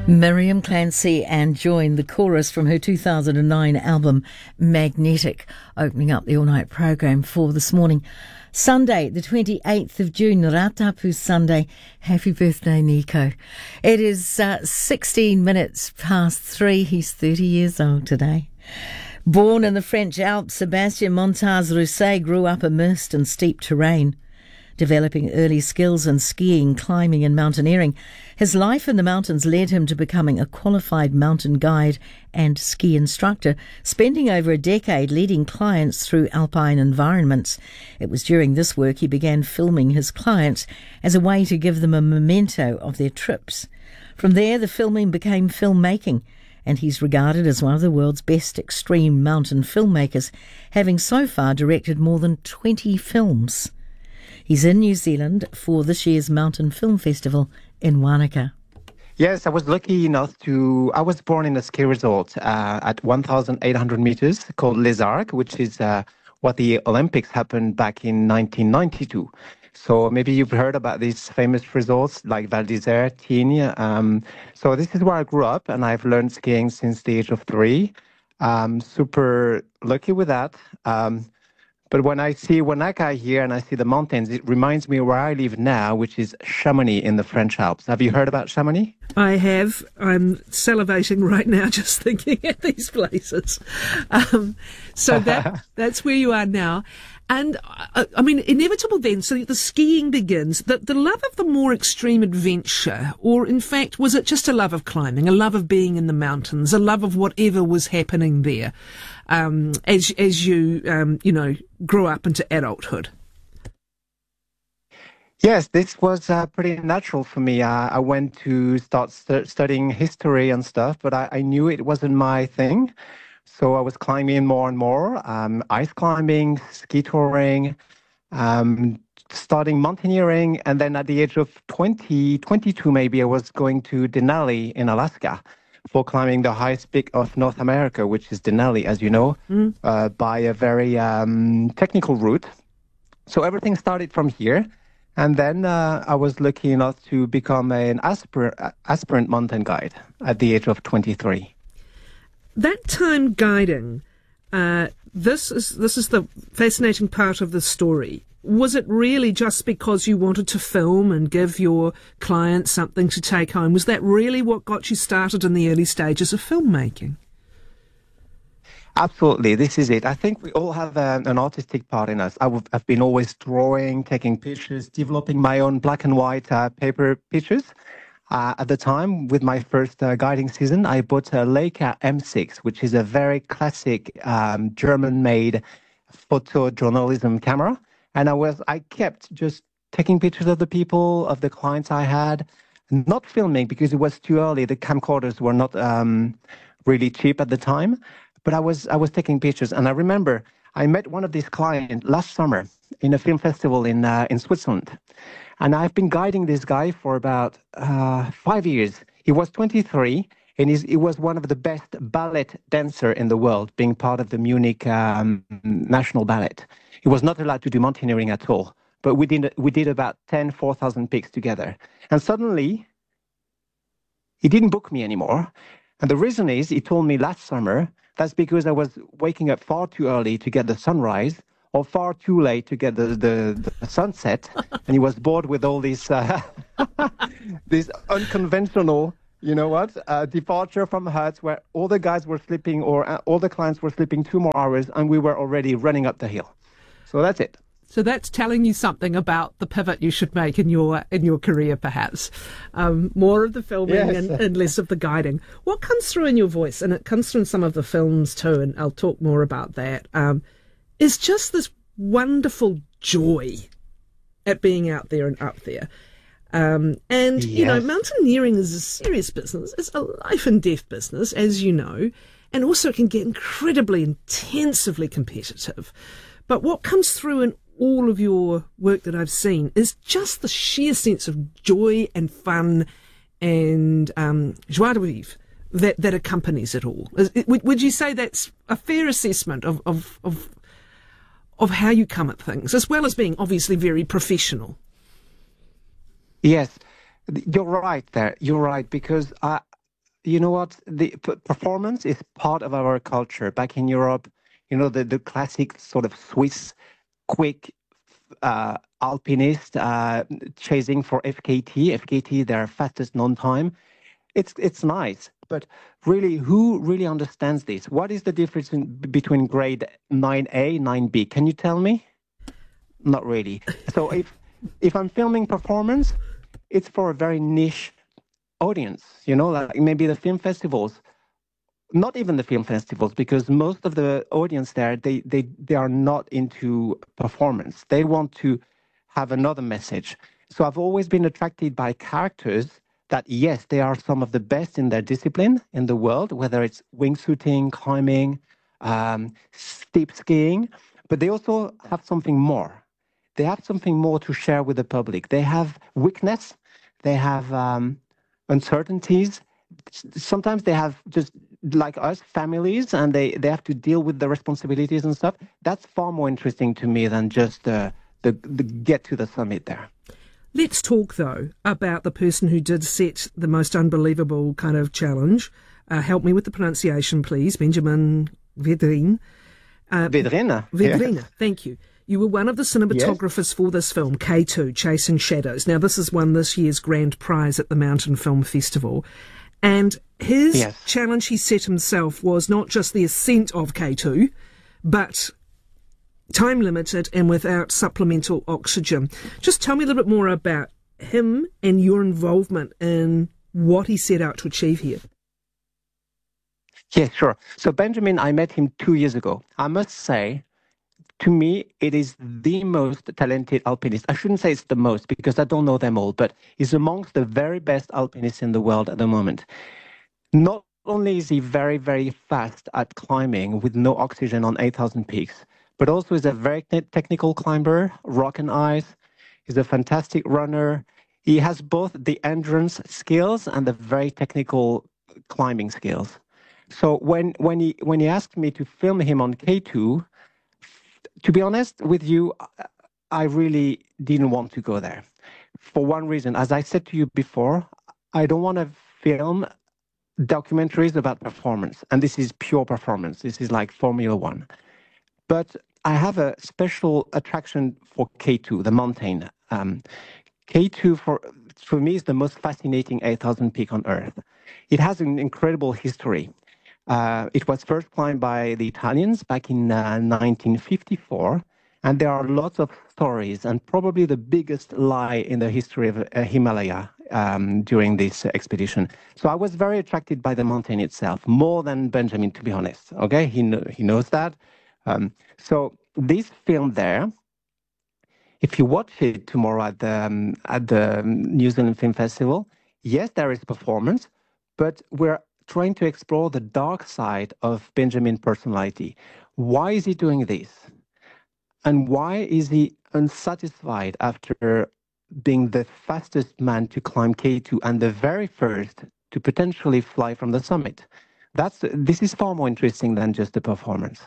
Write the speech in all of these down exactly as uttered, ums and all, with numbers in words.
Miriam Clancy and joined the chorus from her two thousand nine album Magnetic, opening up the all-night program for this morning. Sunday, the twenty-eighth of June, Ratapu Sunday. Happy birthday, Nico. It is uh, sixteen minutes past three. He's thirty years old today. Born in the French Alps, Sebastien Montaz Rousset grew up immersed in steep terrain. Developing early skills in skiing, climbing and mountaineering, his life in the mountains led him to becoming a qualified mountain guide and ski instructor, spending over a decade leading clients through alpine environments. It was during this work he began filming his clients as a way to give them a memento of their trips. From there, the filming became filmmaking, and he's regarded as one of the world's best extreme mountain filmmakers, having so far directed more than twenty films. He's in New Zealand for this year's Mountain Film Festival in Wanaka. Yes, I was lucky enough to... I was born in a ski resort uh, at one thousand eight hundred meters called Les Arcs, which is uh, what the Olympics happened back in nineteen ninety-two. So maybe you've heard about these famous resorts like Val d'Isère, Tignes. Um, so this is where I grew up, and I've learned skiing since the age of three. I'm super lucky with that. Um, But when I see Wanaka here and I see the mountains, it reminds me where I live now, which is Chamonix in the French Alps. Have you heard about Chamonix? I have. I'm salivating right now just thinking at these places. Um, so that that's where you are now. And, uh, I mean, inevitable then, so the skiing begins. The, the love of the more extreme adventure, or in fact, was it just a love of climbing, a love of being in the mountains, a love of whatever was happening there, um, as, as you, um, you know, grew up into adulthood? Yes, this was uh, pretty natural for me. Uh, I went to start st- studying history and stuff, but I, I knew it wasn't my thing. So I was climbing more and more, um, ice climbing, ski touring, um, starting mountaineering. And then at the age of twenty, twenty-two maybe, I was going to Denali in Alaska for climbing the highest peak of North America, which is Denali, as you know, mm. uh, by a very um, technical route. So everything started from here. And then uh, I was lucky enough to become an aspir- aspirant mountain guide at the age of twenty-three. That time guiding, uh, this is this is the fascinating part of the story. Was it really just because you wanted to film and give your clients something to take home? Was that really what got you started in the early stages of filmmaking? Absolutely, this is it. I think we all have a, an artistic part in us. I w- I've been always drawing, taking pictures, developing my own black and white uh, paper pictures. Uh, at the time, with my first uh, guiding season, I bought a Leica M six, which is a very classic um, German-made photojournalism camera. And I was, I kept just taking pictures of the people, of the clients I had, not filming because it was too early. The camcorders were not um, really cheap at the time. But I was, I was taking pictures. And I remember I met one of these clients last summer in a film festival in uh, in Switzerland. And I've been guiding this guy for about uh, five years. He was twenty-three, and he's, he was one of the best ballet dancer in the world, being part of the Munich um, National Ballet. He was not allowed to do mountaineering at all, but we did, we did about ten, four thousand peaks together. And suddenly, he didn't book me anymore. And the reason is, he told me last summer, that's because I was waking up far too early to get the sunrise, or far too late to get the, the, the sunset, and he was bored with all these uh, these unconventional, you know what, uh, departure from huts where all the guys were sleeping or uh, all the clients were sleeping two more hours, and we were already running up the hill. So that's it. So that's telling you something about the pivot you should make in your in your career, perhaps. Um, more of the filming yes. and, and less of the guiding. What comes through in your voice, and it comes through in some of the films too, and I'll talk more about that, um, is just this wonderful joy at being out there and up there. Um, and, yes. you know, mountaineering is a serious business. It's a life and death business, as you know, and also it can get incredibly, intensively competitive. But what comes through in all of your work that I've seen is just the sheer sense of joy and fun and um, joie de vivre that, that accompanies it all. Is, would, would you say that's a fair assessment of, of, of, of how you come at things, as well as being obviously very professional? Yes, you're right there. You're right, because I, you know what? The p- performance is part of our culture. Back in Europe, you know, the, the classic sort of Swiss quick uh, alpinist uh, chasing for F K T. F K T, their fastest non-time. It's it's nice, but really, who really understands this? What is the difference in, between grade nine A, nine B? Can you tell me? Not really. So if if I'm filming performance, it's for a very niche audience, you know, like maybe the film festivals, not even the film festivals, because most of the audience there, they, they, they are not into performance. They want to have another message. So I've always been attracted by characters that, yes, they are some of the best in their discipline in the world, whether it's wingsuiting, climbing, um, steep skiing, but they also have something more. They have something more to share with the public. They have weakness. They have um, uncertainties. Sometimes they have, just like us, families, and they, they have to deal with the responsibilities and stuff. That's far more interesting to me than just uh, the, the get to the summit there. Let's talk, though, about the person who did set the most unbelievable kind of challenge. Uh, help me with the pronunciation, please. Benjamin Vedrine. Uh, Vedrine. Vedrine, yes. Thank you. You were one of the cinematographers yes. for this film, K two, Chasing Shadows. Now, this has won this year's grand prize at the Mountain Film Festival. And his yes. challenge he set himself was not just the ascent of K two, but time limited and without supplemental oxygen. Just tell me a little bit more about him and your involvement in what he set out to achieve here. Yes, sure. So Benjamin, I met him two years ago. I must say, to me, it is the most talented alpinist. I shouldn't say it's the most because I don't know them all, but he's amongst the very best alpinists in the world at the moment. Not only is he very, very fast at climbing with no oxygen on eight thousand peaks, but also is a very te- technical climber, rock and ice. He's a fantastic runner. He has both the endurance skills and the very technical climbing skills. So when, when he when he asked me to film him on K two, to be honest with you, I really didn't want to go there. For one reason, as I said to you before, I don't want to film documentaries about performance. And this is pure performance. This is like Formula One. But I have a special attraction for K two, the mountain. Um, K two, for, for me, is the most fascinating eight thousand peak on Earth. It has an incredible history. Uh, it was first climbed by the Italians back in uh, nineteen fifty-four, and there are lots of stories, and probably the biggest lie in the history of uh, Himalaya um, during this expedition. So I was very attracted by the mountain itself, more than Benjamin, to be honest. Okay, he kn- he knows that. Um, so this film there, if you watch it tomorrow at the um, at the New Zealand Film Festival, yes, there is performance, but we're trying to explore the dark side of Benjamin's personality. Why is he doing this? And why is he unsatisfied after being the fastest man to climb K two and the very first to potentially fly from the summit? That's this is far more interesting than just the performance.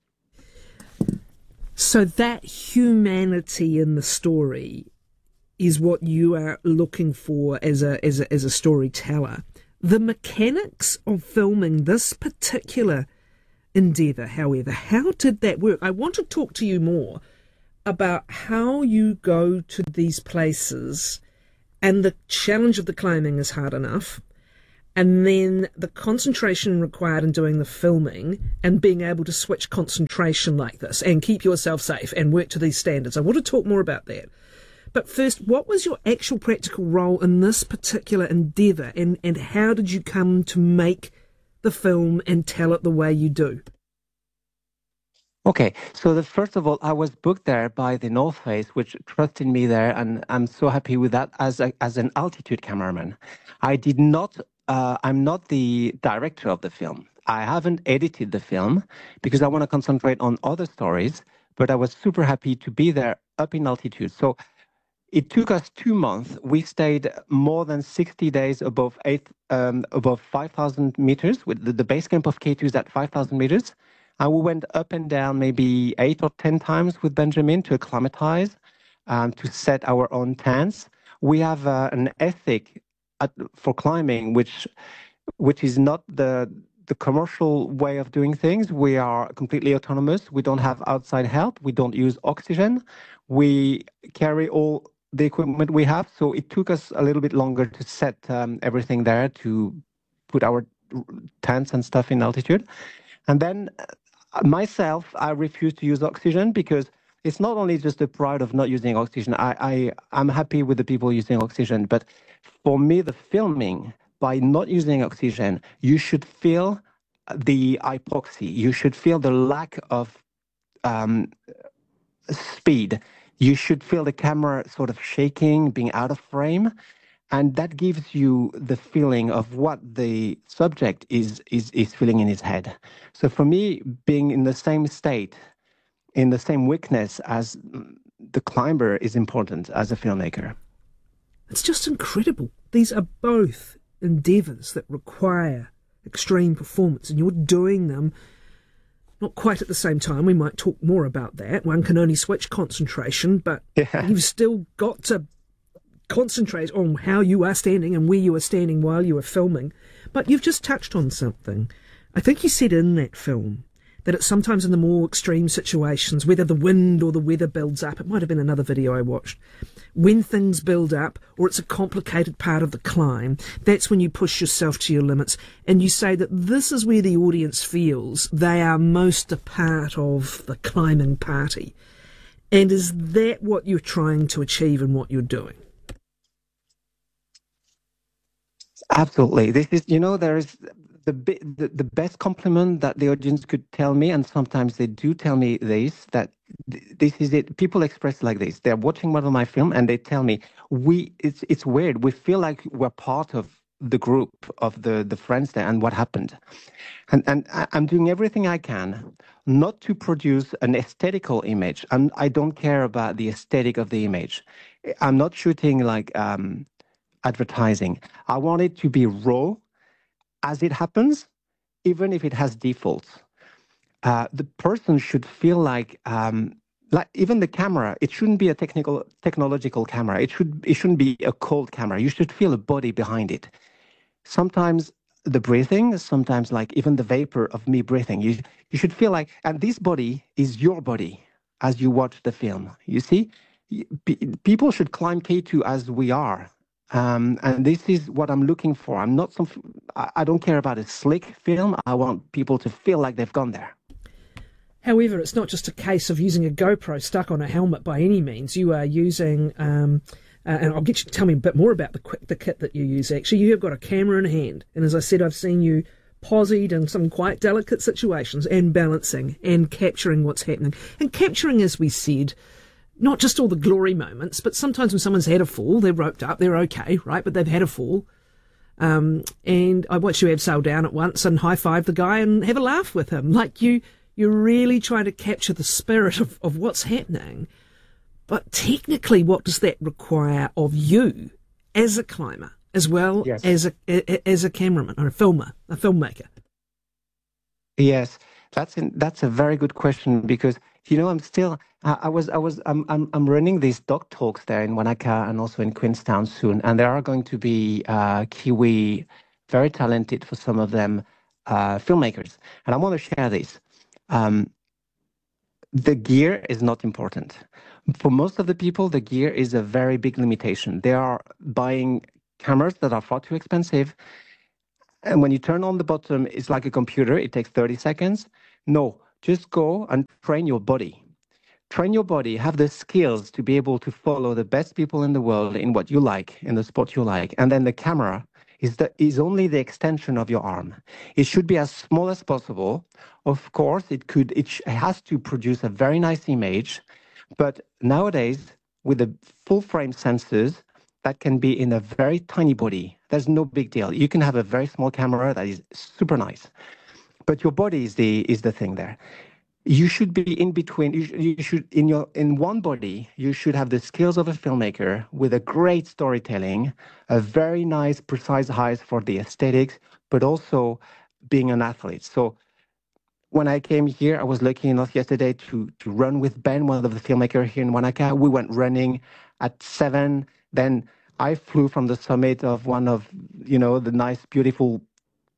So that humanity in the story is what you are looking for as a as a as a storyteller. The mechanics of filming this particular endeavour, however, how did that work? I want to talk to you more about how you go to these places, and the challenge of the climbing is hard enough, and then the concentration required in doing the filming and being able to switch concentration like this and keep yourself safe and work to these standards. I want to talk more about that. But first, what was your actual practical role in this particular endeavour, and, and how did you come to make the film and tell it the way you do? Okay, so the, first of all, I was booked there by the North Face, which trusted me there, and I'm so happy with that as a, as an altitude cameraman. I did not, uh, I'm not the director of the film. I haven't edited the film because I want to concentrate on other stories, but I was super happy to be there up in altitude. So it took us two months. We stayed more than sixty days above eight, um, above five thousand meters. With the, the base camp of K two is at five thousand meters. And we went up and down maybe eight or ten times with Benjamin to acclimatize, um, to set our own tents. We have uh, an ethic at, for climbing, which which is not the the commercial way of doing things. We are completely autonomous. We don't have outside help. We don't use oxygen. We carry all the equipment we have. So it took us a little bit longer to set um, everything there, to put our tents and stuff in altitude. And then uh, myself, I refuse to use oxygen because it's not only just the pride of not using oxygen. I, I, I'm happy with the people using oxygen, but for me, the filming, by not using oxygen, you should feel the hypoxia. You should feel the lack of um, speed. You should feel the camera sort of shaking, being out of frame. And that gives you the feeling of what the subject is, is, is feeling in his head. So for me, being in the same state, in the same weakness as the climber is important as a filmmaker. It's just incredible. These are both endeavours that require extreme performance, and you're doing them not quite at the same time. We might talk more about that. One can only switch concentration, but yeah. You've still got to concentrate on how you are standing and where you are standing while you are filming. But you've just touched on something. I think you said in that film that it's sometimes in the more extreme situations, whether the wind or the weather builds up, it might have been another video I watched, when things build up or it's a complicated part of the climb, that's when you push yourself to your limits. And you say that this is where the audience feels they are most a part of the climbing party. And is that what you're trying to achieve in what you're doing? Absolutely. This is, you know, there is the, the the best compliment that the audience could tell me, and sometimes they do tell me this, that th- this is it. People express like this. They're watching one of my film and they tell me, we, it's it's weird. We feel like we're part of the group of the, the friends there and what happened. And and I- I'm doing everything I can not to produce an aesthetical image. I'm, I don't care about the aesthetic of the image. I'm not shooting like um, advertising. I want it to be raw as it happens, even if it has defaults. Uh, the person should feel like, um, like even the camera, it shouldn't be a technical, technological camera. It should, it shouldn't be a cold camera. You should feel a body behind it. Sometimes the breathing, sometimes like even the vapor of me breathing. You, you should feel like, and this body is your body as you watch the film. You see, people should climb K two as we are. Um, and this is what I'm looking for. I'm not some, I don't care about a slick film. I want people to feel like they've gone there. However, it's not just a case of using a GoPro stuck on a helmet by any means. You are using, um, uh, and I'll get you to tell me a bit more about the, the kit that you use. Actually, you have got a camera in hand. And as I said, I've seen you posied in some quite delicate situations and balancing and capturing what's happening. And capturing, as we said, not just all the glory moments, but sometimes when someone's had a fall, they're roped up, they're okay, right? But they've had a fall. Um, and I watch you abseil down at once and high-five the guy and have a laugh with him. Like you, you're really trying to capture the spirit of, of what's happening. But technically, what does that require of you as a climber, as well yes. as a as a cameraman or a filmer, a filmmaker? Yes, that's in, that's a very good question because you know I'm still I, I was I was I'm, I'm I'm running these dog talks there in Wanaka and also in Queenstown soon, and there are going to be uh, Kiwi, very talented for some of them, uh, filmmakers, and I want to share this. Um, the gear is not important. For most of the people, the gear is a very big limitation. They are buying cameras that are far too expensive. And when you turn on the bottom, it's like a computer. It takes thirty seconds. No, just go and train your body. Train your body, have the skills to be able to follow the best people in the world in what you like, in the sport you like. And then the camera is the is only the extension of your arm. It should be as small as possible. Of course, it could it has to produce a very nice image. But nowadays, with the full frame sensors, that can be in a very tiny body. There's no big deal. You can have a very small camera that is super nice. But your body is the is the thing there. You should be in between. You, sh- you should in your in one body. You should have the skills of a filmmaker with a great storytelling, a very nice, precise eyes for the aesthetics, but also being an athlete. So when I came here, I was lucky enough yesterday to to run with Ben, one of the filmmakers here in Wanaka. We went running at seven. Then I flew from the summit of one of you know the nice, beautiful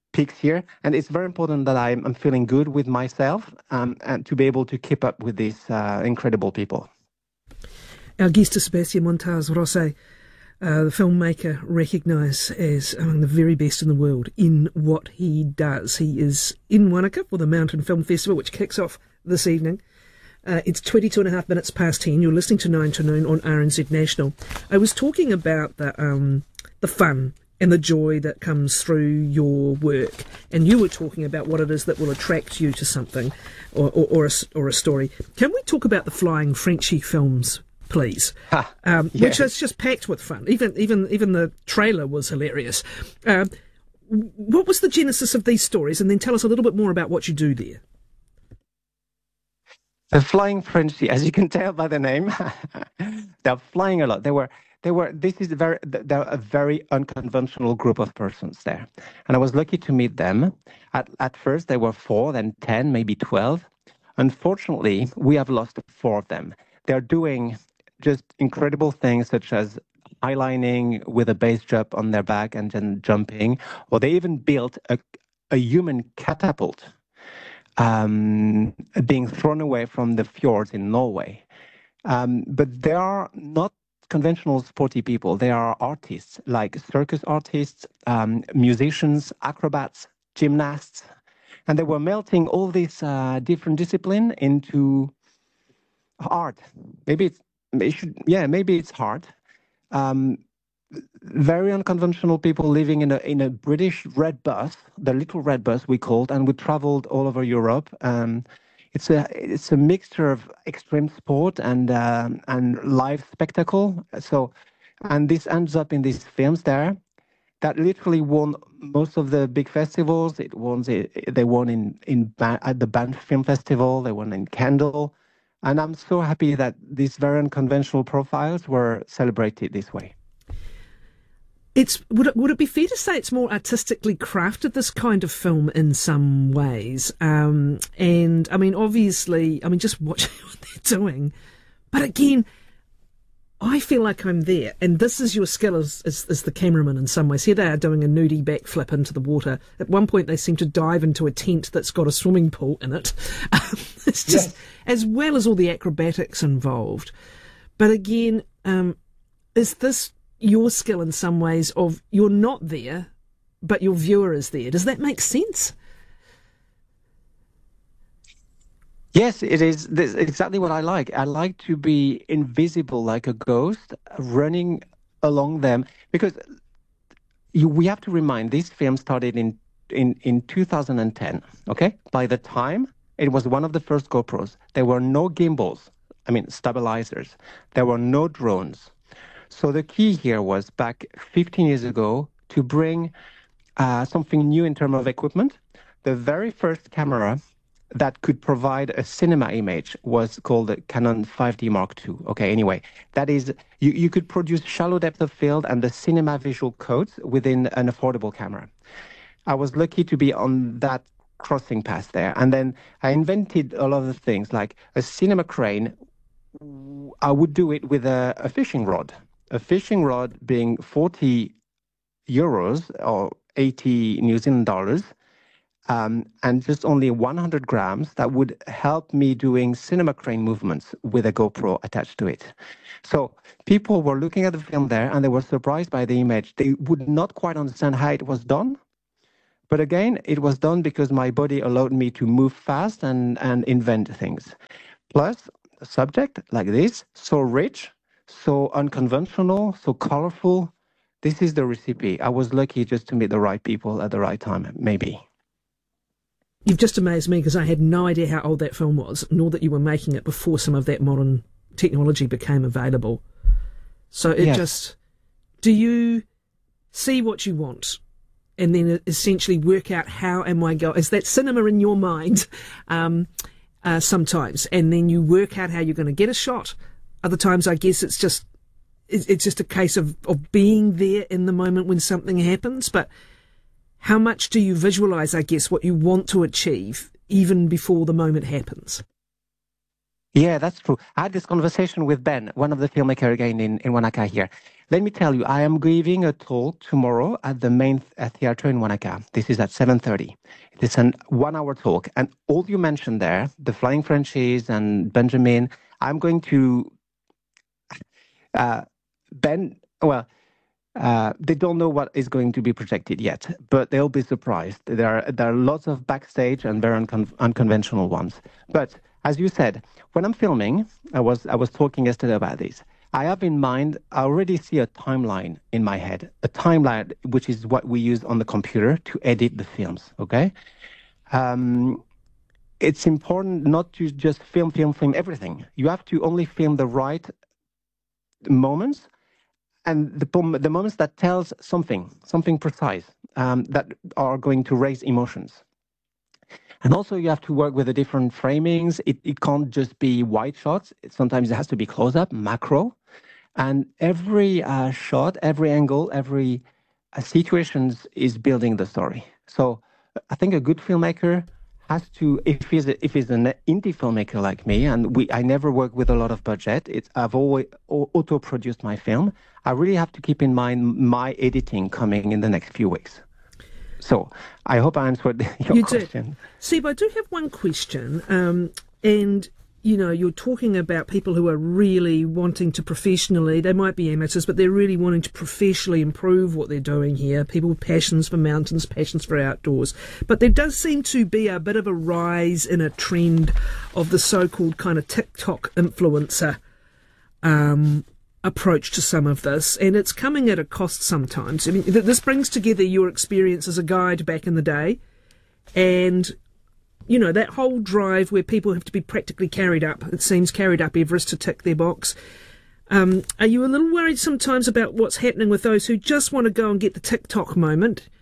peaks here, and it's very important that I'm, I'm feeling good with myself um, and to be able to keep up with these uh, incredible people. Our guest is Sebastian Montaz Rosé, uh, the filmmaker recognised as among the very best in the world in what he does. He is in Wanaka for the Mountain Film Festival, which kicks off this evening. Uh, it's twenty-two and a half minutes past ten. You're listening to nine to noon on R N Z National. I was talking about the um, the fun and the joy that comes through your work, and you were talking about what it is that will attract you to something or or, or, a, or a story. Can we talk about the Flying Frenchy films, please? Ha, um, yes. Which is just packed with fun. Even even even the trailer was hilarious. Um, what was the genesis of these stories, and then tell us a little bit more about what you do there. The Flying Frenchy, as you can tell by the name, they're flying a lot. They were, they were. This is a very, they're a very unconventional group of persons there, and I was lucky to meet them. At at first, they were four, then ten, maybe twelve. Unfortunately, we have lost four of them. They're doing just incredible things, such as eyelining with a base jump on their back and then jumping, or they even built a a human catapult. Um, being thrown away from the fjords in Norway. Um, but they are not conventional sporty people. They are artists, like circus artists, um, musicians, acrobats, gymnasts. And they were melting all these uh, different disciplines into art. Maybe it's, it should, yeah, maybe it's art. Um, very unconventional people living in a in a British red bus, the little red bus we called, and we traveled all over Europe. Um, it's a it's a mixture of extreme sport and um, and live spectacle. So, and this ends up in these films there that literally won most of the big festivals. It won they won in in at the Banff Film Festival. They won in Kendal, and I'm so happy that these very unconventional profiles were celebrated this way. It's would it would it be fair to say it's more artistically crafted, this kind of film, in some ways? Um, and I mean, obviously, I mean, just watching what they're doing. But again, I feel like I'm there, and this is your skill as, as as the cameraman in some ways. Here they are doing a nudie backflip into the water. At one point, they seem to dive into a tent that's got a swimming pool in it. Um, it's just yes. As well as all the acrobatics involved. But again, um, is this your skill in some ways of you're not there, but your viewer is there? Does that make sense? Yes, it is. This is exactly what I like. I like to be invisible like a ghost, running along them, because you, we have to remind, this film started in, in, in two thousand ten, okay? By the time, it was one of the first GoPros. There were no gimbals, I mean stabilizers. There were no drones. So the key here was, back fifteen years ago, to bring uh, something new in terms of equipment. The very first camera that could provide a cinema image was called the Canon five D Mark two. Okay, anyway, that is, you, you could produce shallow depth of field and the cinema visual codes within an affordable camera. I was lucky to be on that crossing path there. And then I invented a lot of things, like a cinema crane. I would do it with a, a fishing rod. A fishing rod being forty euros or eighty New Zealand dollars, um, and just only one hundred grams, that would help me doing cinema crane movements with a GoPro attached to it. So people were looking at the film there and they were surprised by the image. They would not quite understand how it was done. But again, it was done because my body allowed me to move fast and, and invent things. Plus, a subject like this, so rich, so unconventional, so colorful. This is the recipe. I was lucky just to meet the right people at the right time, maybe. You've just amazed me, because I had no idea how old that film was, nor that you were making it before some of that modern technology became available. So it yes. just... Do you see what you want and then essentially work out how am I going... Is that cinema in your mind um, uh, sometimes? And then you work out how you're going to get a shot. Other times, I guess it's just it's just a case of, of being there in the moment when something happens. But how much do you visualize, I guess, what you want to achieve even before the moment happens? Yeah, that's true. I had this conversation with Ben, one of the filmmakers again in, in Wanaka here. Let me tell you, I am giving a talk tomorrow at the main th- uh, theater in Wanaka. This is at seven thirty. It's an one-hour talk. And all you mentioned there, the Flying Frenchies and Benjamin, I'm going to... Uh, Ben, well, uh, they don't know what is going to be projected yet, but they'll be surprised. There are, there are lots of backstage and very uncon- unconventional ones. But as you said, when I'm filming, I was I was talking yesterday about this. I have in mind, I already see a timeline in my head, a timeline which is what we use on the computer to edit the films, okay? Um, it's important not to just film, film, film everything. You have to only film the right moments and the, the moments that tells something, something precise, um, that are going to raise emotions. And also you have to work with the different framings. It, it can't just be wide shots. It, sometimes it has to be close-up, macro. And every uh, shot, every angle, every uh, situations is building the story. So I think a good filmmaker has to, if he's, a, if he's an indie filmmaker like me, and we, I never work with a lot of budget, it's, I've always auto-produced my film, I really have to keep in mind my editing coming in the next few weeks. So I hope I answered your you question. Did. Seb, I do have one question, um, and you know, you're talking about people who are really wanting to professionally, they might be amateurs, but they're really wanting to professionally improve what they're doing here, people with passions for mountains, passions for outdoors. But there does seem to be a bit of a rise in a trend of the so-called kind of TikTok influencer um approach to some of this, and it's coming at a cost sometimes. I mean, th- this brings together your experience as a guide back in the day, and you know, that whole drive where people have to be practically carried up, it seems, carried up Everest to tick their box. Um, are you a little worried sometimes about what's happening with those who just want to go and get the TikTok moment,